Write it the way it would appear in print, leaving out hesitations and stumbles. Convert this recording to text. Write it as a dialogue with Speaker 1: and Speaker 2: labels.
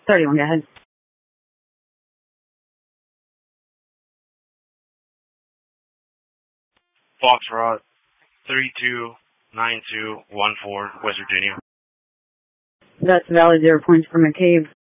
Speaker 1: 31, go ahead.
Speaker 2: Foxtrot 329214, West Virginia.
Speaker 1: That's valid 0 points for McCabe.